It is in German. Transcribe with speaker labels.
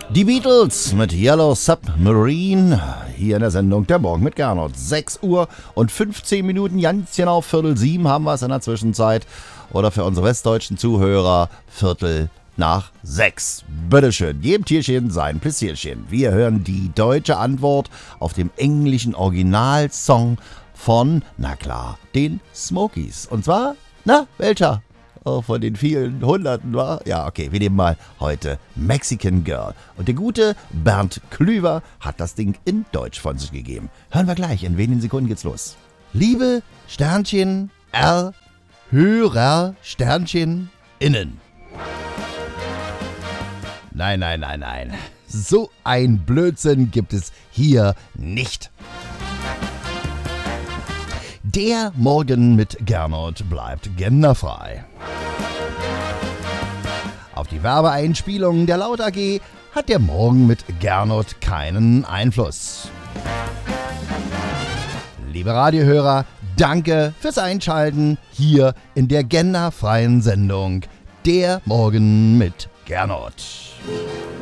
Speaker 1: Die Beatles mit Yellow Submarine, hier in der Sendung Der Morgen mit Gernot. 6 Uhr und 15 Minuten, ganz genau 6:45 haben wir es in der Zwischenzeit. Oder für unsere westdeutschen Zuhörer 5:45. Bitteschön, jedem Tierchen sein Pläsierchen. Wir hören die deutsche Antwort auf dem englischen Originalsong von, na klar, den Smokies. Und zwar, welcher? Oh, von den vielen Hunderten, war? Ja, okay, wir nehmen mal heute Mexican Girl. Und der gute Bernd Klüver hat das Ding in Deutsch von sich gegeben. Hören wir gleich, in wenigen Sekunden geht's los. Liebe Sternchen R, Hörer Sternchen innen. Nein. So ein Blödsinn gibt es hier nicht. Der Morgen mit Gernot bleibt genderfrei. Auf die Werbeeinspielungen der Laut AG hat der Morgen mit Gernot keinen Einfluss. Liebe Radiohörer, danke fürs Einschalten hier in der genderfreien Sendung Der Morgen mit Gernot.